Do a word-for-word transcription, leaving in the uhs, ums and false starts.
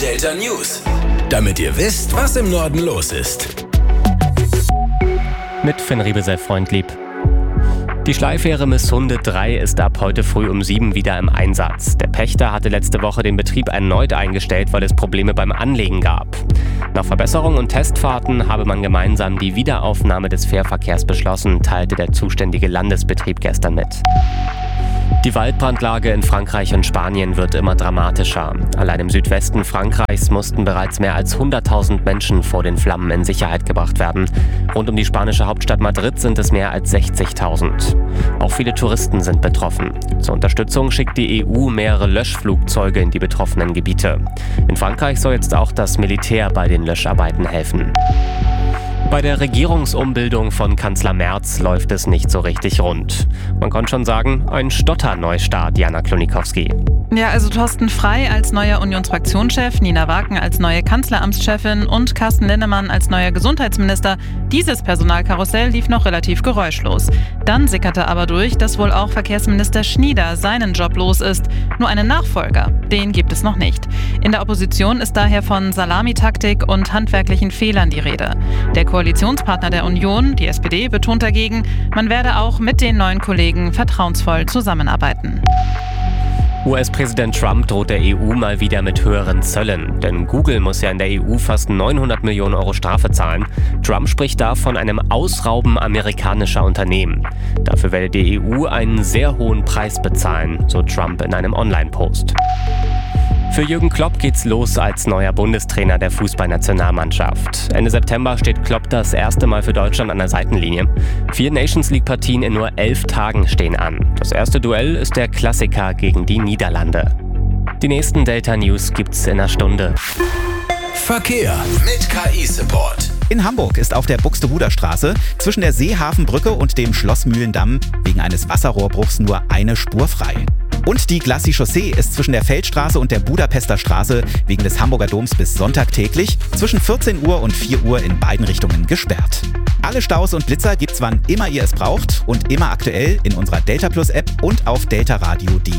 Delta News, damit ihr wisst, was im Norden los ist. Mit Finn Riebesell-Freundlieb. Die Schleifähre Misshunde drei ist ab heute früh um sieben wieder im Einsatz. Der Pächter hatte letzte Woche den Betrieb erneut eingestellt, weil es Probleme beim Anlegen gab. Nach Verbesserungen und Testfahrten habe man gemeinsam die Wiederaufnahme des Fährverkehrs beschlossen, teilte der zuständige Landesbetrieb gestern mit. Die Waldbrandlage in Frankreich und Spanien wird immer dramatischer. Allein im Südwesten Frankreichs mussten bereits mehr als hunderttausend Menschen vor den Flammen in Sicherheit gebracht werden. Rund um die spanische Hauptstadt Madrid sind es mehr als sechzigtausend. Auch viele Touristen sind betroffen. Zur Unterstützung schickt die E U mehrere Löschflugzeuge in die betroffenen Gebiete. In Frankreich soll jetzt auch das Militär bei den Löscharbeiten helfen. Bei der Regierungsumbildung von Kanzler Merz läuft es nicht so richtig rund. Man kann schon sagen, ein Stotter-Neustart, Jana Klonikowski. Ja, also Thorsten Frey als neuer Unionsfraktionschef, Nina Waken als neue Kanzleramtschefin und Carsten Linnemann als neuer Gesundheitsminister. Dieses Personalkarussell lief noch relativ geräuschlos. Dann sickerte aber durch, dass wohl auch Verkehrsminister Schnieder seinen Job los ist. Nur einen Nachfolger, den gibt es noch nicht. In der Opposition ist daher von Salamitaktik und handwerklichen Fehlern die Rede. Der Koalitionspartner der Union, die S P D, betont dagegen, man werde auch mit den neuen Kollegen vertrauensvoll zusammenarbeiten. U S-Präsident Trump droht der E U mal wieder mit höheren Zöllen. Denn Google muss ja in der E U fast neunhundert Millionen Euro Strafe zahlen. Trump spricht da von einem Ausrauben amerikanischer Unternehmen. Dafür werde die E U einen sehr hohen Preis bezahlen, so Trump in einem Online-Post. Für Jürgen Klopp geht's los als neuer Bundestrainer der Fußballnationalmannschaft. Ende September steht Klopp das erste Mal für Deutschland an der Seitenlinie. Vier Nations-League-Partien in nur elf Tagen stehen an. Das erste Duell ist der Klassiker gegen die Niederlande. Die nächsten Delta News gibt's in einer Stunde. Verkehr mit K I-Support. In Hamburg ist auf der Buxtehuder-Straße zwischen der Seehafenbrücke und dem Schlossmühlendamm wegen eines Wasserrohrbruchs nur eine Spur frei. Und die Glacis-Chaussee ist zwischen der Feldstraße und der Budapester Straße wegen des Hamburger Doms bis Sonntag täglich zwischen vierzehn Uhr und vier Uhr in beiden Richtungen gesperrt. Alle Staus und Blitzer gibt's wann immer ihr es braucht und immer aktuell in unserer Delta Plus App und auf deltaradio punkt de.